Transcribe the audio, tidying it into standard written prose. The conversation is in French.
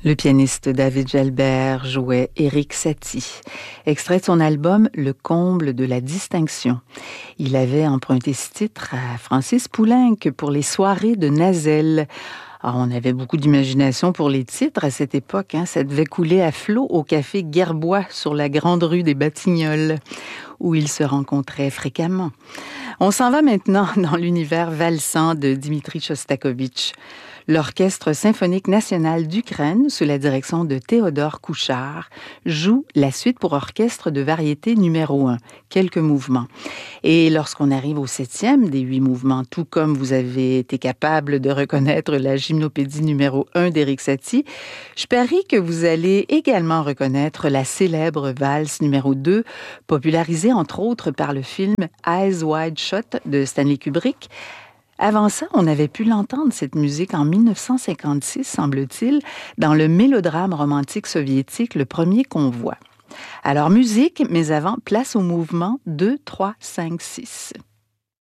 Le pianiste David Gelbert jouait Erik Satie, extrait de son album Le comble de la distinction. Il avait emprunté ce titre à Francis Poulenc pour les soirées de Nazelle. Alors, on avait beaucoup d'imagination pour les titres à cette époque. Ça devait couler à flot au café Gerbois sur la grande rue des Batignolles, où ils se rencontraient fréquemment. On s'en va maintenant dans l'univers valsant de Dimitri Chostakovitch. L'Orchestre symphonique national d'Ukraine, sous la direction de Théodore Kouchard, joue la suite pour orchestre de variété numéro 1, quelques mouvements. Et lorsqu'on arrive au 7e des 8 mouvements, tout comme vous avez été capable de reconnaître la gymnopédie numéro 1 d'Erik Satie, je parie que vous allez également reconnaître la célèbre valse numéro 2, popularisée entre autres par le film Eyes Wide Shut de Stanley Kubrick. Avant ça, on avait pu l'entendre, cette musique, en 1956, semble-t-il, dans le mélodrame romantique soviétique Le Premier Convoi. Alors, musique, mais avant, place au mouvement 2, 3, 5, 6.